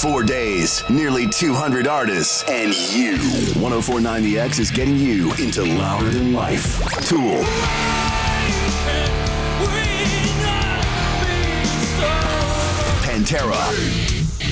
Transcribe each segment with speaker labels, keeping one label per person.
Speaker 1: 4 days, nearly 200 artists, and you. 104.9 The X is getting you into louder than life. Tool. Pantera.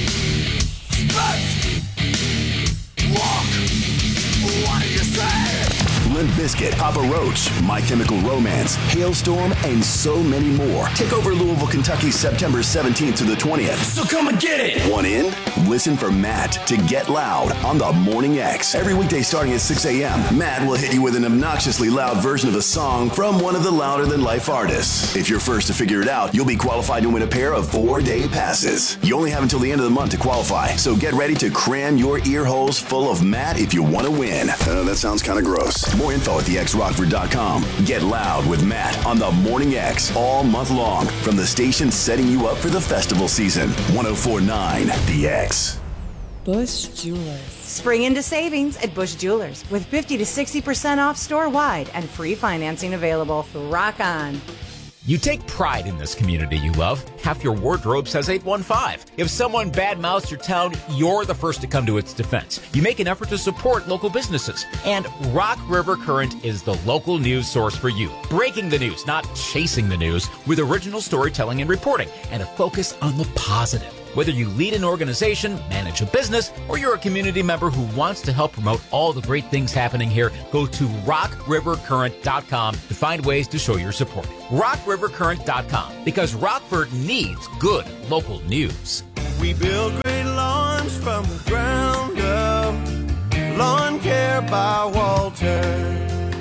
Speaker 1: Limp Bizkit, Papa Roach, My Chemical Romance, Hailstorm, and so many more. Take over Louisville, Kentucky, September 17th to the 20th. So come and get it! Want in? Listen for Matt to Get Loud on the Morning X. Every weekday starting at 6 a.m., Matt will hit you with an obnoxiously loud version of a song from one of the Louder Than Life artists. If you're first to figure it out, you'll be qualified to win a pair of 4-day passes. You only have until the end of the month to qualify, so get ready to cram your ear holes full of Matt if you want to win. That sounds kind of gross. More info at thexrockford.com. Get loud with Matt on the Morning X all month long from the station setting you up for the festival season. 104.9 The X.
Speaker 2: Bush Jewelers.
Speaker 3: Spring into savings at Bush Jewelers with 50 to 60% off store-wide and free financing available. Rock on.
Speaker 4: You take pride in this community you love. Half your wardrobe says 815. If someone badmouths your town, you're the first to come to its defense. You make an effort to support local businesses. And Rock River Current is the local news source for you. Breaking the news, not chasing the news, with original storytelling and reporting, and a focus on the positive. Whether you lead an organization, manage a business, or you're a community member who wants to help promote all the great things happening here, go to rockrivercurrent.com to find ways to show your support. rockrivercurrent.com, because Rockford needs good local news.
Speaker 5: We build great lawns from the ground up. Lawn Care by Walter.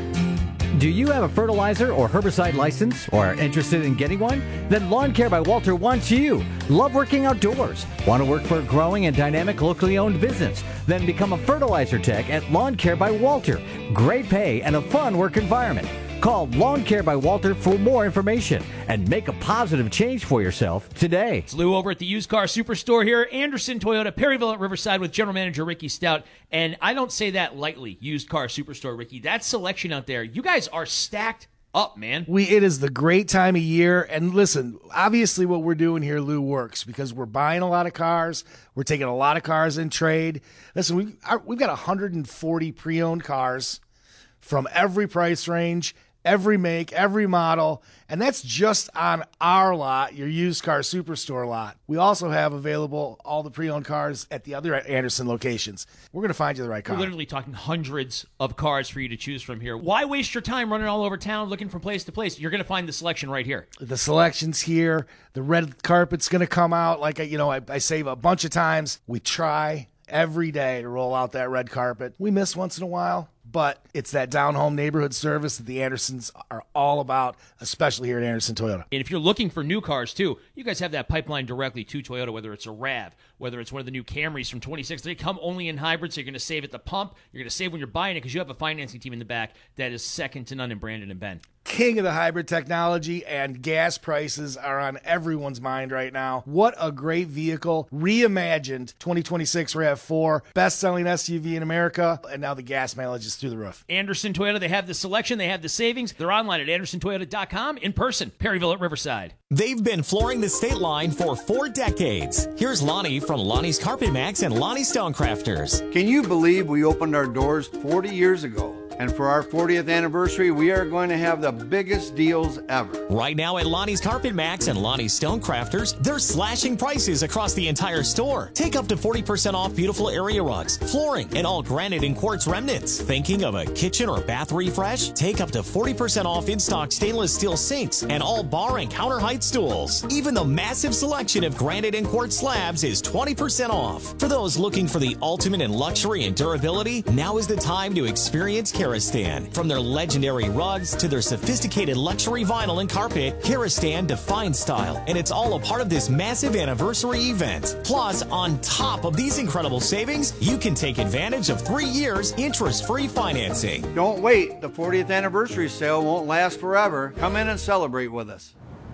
Speaker 6: Do you have a fertilizer or herbicide license or are interested in getting one? Then Lawn Care by Walter wants you. Love working outdoors? Want to work for a growing and dynamic locally owned business? Then become a fertilizer tech at Lawn Care by Walter. Great pay and a fun work environment. Call Lawn Care by Walter for more information and make a positive change for yourself today.
Speaker 7: It's Lou over at the Used Car Superstore here. Anderson Toyota, Perryville at Riverside with General Manager Ricky Stout. And I don't say that lightly, Used Car Superstore, Ricky. That selection out there, you guys are stacked up, man.
Speaker 8: It is the great time of year. And listen, obviously what we're doing here, Lou, works because we're buying a lot of cars. We're taking a lot of cars in trade. Listen, we've got 140 pre-owned cars from every price range, every make, every model, and that's just on our lot, your Used Car Superstore lot. We also have available all the pre-owned cars at the other Anderson locations. We're going to find you the right car.
Speaker 7: We're literally talking hundreds of cars for you to choose from here. Why waste your time running all over town looking from place to place? You're going to find the selection right here.
Speaker 8: The selection's here. The red carpet's going to come out. Like, I say a bunch of times, we try every day to roll out that red carpet. We miss once in a while, but it's that down-home neighborhood service that the Andersons are all about, especially here at Anderson Toyota.
Speaker 7: And if you're looking for new cars, too, you guys have that pipeline directly to Toyota, whether it's a RAV, whether it's one of the new Camrys from 26. They come only in hybrids, so you're going to save at the pump. You're going to save when you're buying it because you have a financing team in the back that is second to none in Brandon and Ben.
Speaker 8: King of the hybrid technology, and gas prices are on everyone's mind right now. What a great vehicle. Reimagined 2026 RAV4, best-selling SUV in America, and now the gas mileage is through the roof.
Speaker 7: Anderson Toyota, they have the selection, they have the savings. They're online at andersontoyota.com, in person, Perryville at Riverside.
Speaker 9: They've been flooring the state line for 4 decades. Here's Lonnie from Lonnie's Carpet Max and Lonnie Stonecrafters.
Speaker 10: Can you believe we opened our doors 40 years ago? And for our 40th anniversary, we are going to have the biggest deals ever.
Speaker 9: Right now at Lonnie's Carpet Max and Lonnie's Stonecrafters, they're slashing prices across the entire store. Take up to 40% off beautiful area rugs, flooring, and all granite and quartz remnants. Thinking of a kitchen or bath refresh? Take up to 40% off in-stock stainless steel sinks and all bar and counter height stools. Even the massive selection of granite and quartz slabs is 20% off. For those looking for the ultimate in luxury and durability, now is the time to experience Karastan. From their legendary rugs to their sophisticated luxury vinyl and carpet, Karastan defines style, and it's all a part of this massive anniversary event. Plus, on top of these incredible savings, you can take advantage of 3 years interest-free financing.
Speaker 10: Don't wait. The 40th anniversary sale won't last forever. Come in and celebrate with us.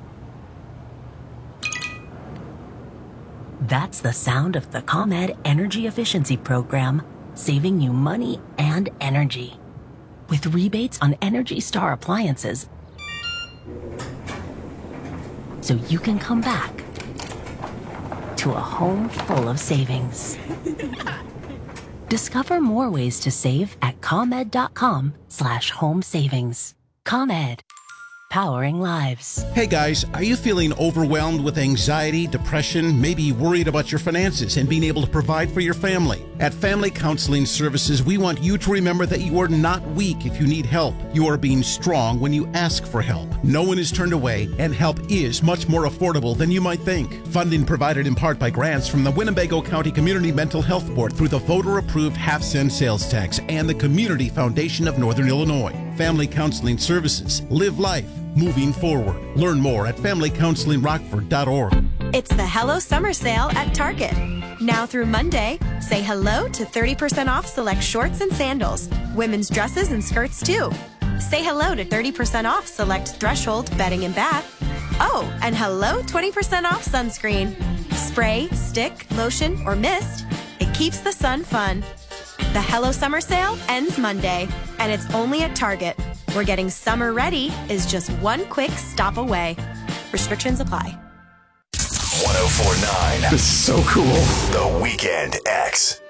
Speaker 11: That's the sound of the ComEd Energy Efficiency Program, saving you money and energy. With rebates on Energy Star appliances, so you can come back to to a home full of savings. Discover more ways to save at ComEd.com/home savings. ComEd. Powering lives.
Speaker 12: Hey guys, are you feeling overwhelmed with anxiety, depression, maybe worried about your finances and being able to provide for your family? At Family Counseling Services, we want you to remember that you are not weak if you need help. You are being strong when you ask for help. No one is turned away, and help is much more affordable than you might think. Funding provided in part by grants from the Winnebago County Community Mental Health Board through the voter-approved half-cent sales tax and the Community Foundation of Northern Illinois. Family Counseling Services. Live life moving forward. Learn more at familycounselingrockford.org.
Speaker 13: It's the Hello Summer Sale at Target. Now through Monday, say hello to 30% off select shorts and sandals, women's dresses and skirts too. Say hello to 30% off select Threshold bedding and bath. Oh, and hello 20% off sunscreen. Spray, stick, lotion, or mist. It keeps the sun fun. The Hello Summer Sale ends Monday, and it's only at Target, where getting summer ready is just one quick stop away. Restrictions apply.
Speaker 1: 104.9.
Speaker 14: This is so cool.
Speaker 1: The Weekend X.